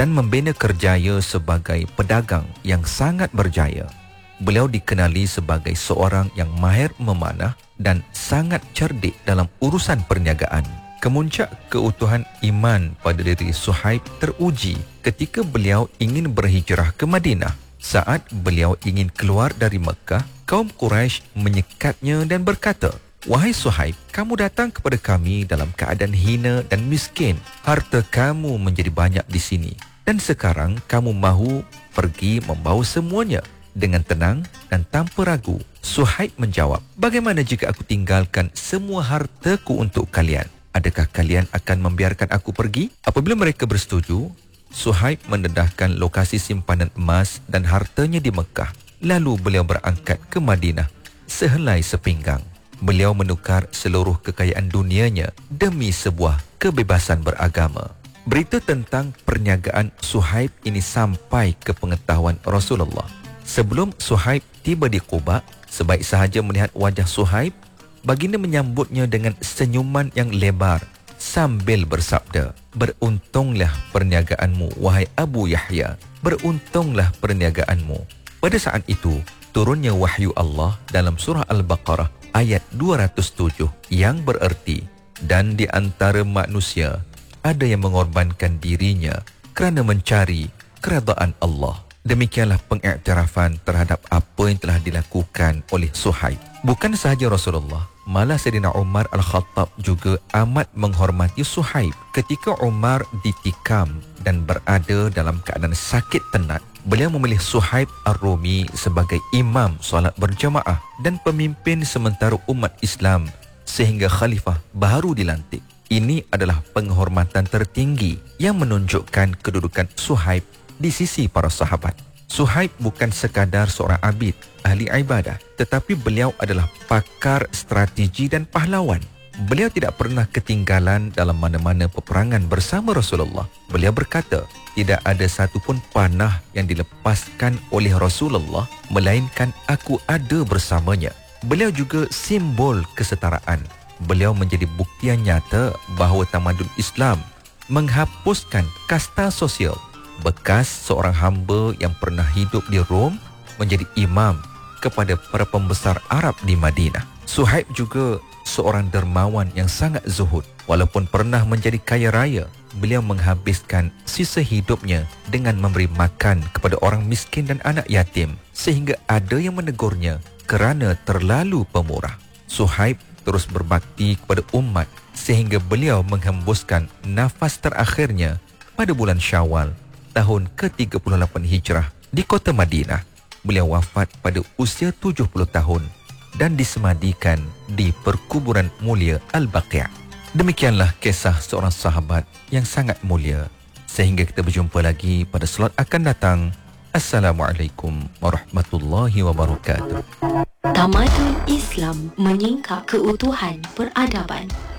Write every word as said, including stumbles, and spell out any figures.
dan membina kerjaya sebagai pedagang yang sangat berjaya. Beliau dikenali sebagai seorang yang mahir memanah dan sangat cerdik dalam urusan perniagaan. Kemuncak keutuhan iman pada diri Suhaib teruji ketika beliau ingin berhijrah ke Madinah. Saat beliau ingin keluar dari Mekah, kaum Quraisy menyekatnya dan berkata, "Wahai Suhaib, kamu datang kepada kami dalam keadaan hina dan miskin. Harta kamu menjadi banyak di sini. Dan sekarang kamu mahu pergi membawa semuanya dengan tenang dan tanpa ragu." Suhaib menjawab, "Bagaimana jika aku tinggalkan semua hartaku untuk kalian? Adakah kalian akan membiarkan aku pergi?" Apabila mereka bersetuju, Suhaib mendedahkan lokasi simpanan emas dan hartanya di Mekah. Lalu beliau berangkat ke Madinah sehelai sepinggang. Beliau menukar seluruh kekayaan dunianya demi sebuah kebebasan beragama. Berita tentang perniagaan Suhaib ini sampai ke pengetahuan Rasulullah. Sebelum Suhaib tiba di Quba, sebaik sahaja melihat wajah Suhaib, baginda menyambutnya dengan senyuman yang lebar sambil bersabda, "Beruntunglah perniagaanmu, wahai Abu Yahya. Beruntunglah perniagaanmu." Pada saat itu, turunnya wahyu Allah dalam surah Al-Baqarah ayat dua ratus tujuh yang bererti, "Dan di antara manusia ada yang mengorbankan dirinya kerana mencari keredaan Allah." Demikianlah pengiktirafan terhadap apa yang telah dilakukan oleh Suhaib. Bukan sahaja Rasulullah, malah Sayyidina Umar Al-Khattab juga amat menghormati Suhaib. Ketika Umar ditikam dan berada dalam keadaan sakit tenat, beliau memilih Suhaib Ar-Rumi sebagai imam solat berjamaah dan pemimpin sementara umat Islam sehingga khalifah baru dilantik. Ini adalah penghormatan tertinggi yang menunjukkan kedudukan Suhaib di sisi para sahabat. Suhaib bukan sekadar seorang abid, ahli ibadah, tetapi beliau adalah pakar strategi dan pahlawan. Beliau tidak pernah ketinggalan dalam mana-mana peperangan bersama Rasulullah. Beliau berkata, "Tidak ada satu pun panah yang dilepaskan oleh Rasulullah, melainkan aku ada bersamanya." Beliau juga simbol kesetaraan. Beliau menjadi buktian nyata bahawa tamadun Islam menghapuskan kasta sosial. Bekas seorang hamba yang pernah hidup di Rom menjadi imam kepada para pembesar Arab di Madinah. Suhaib juga seorang dermawan yang sangat zuhud. Walaupun pernah menjadi kaya raya, beliau menghabiskan sisa hidupnya dengan memberi makan kepada orang miskin dan anak yatim, sehingga ada yang menegurnya kerana terlalu pemurah. Suhaib terus berbakti kepada umat sehingga beliau menghembuskan nafas terakhirnya pada bulan Syawal tahun ke tiga puluh lapan Hijrah di kota Madinah. Beliau wafat pada usia tujuh puluh tahun dan disemadikan di perkuburan mulia Al-Baqi'. Demikianlah kisah seorang sahabat yang sangat mulia. Sehingga kita berjumpa lagi pada slot akan datang. Assalamualaikum warahmatullahi wabarakatuh. Tamadun Islam menyingkap keutuhan peradaban.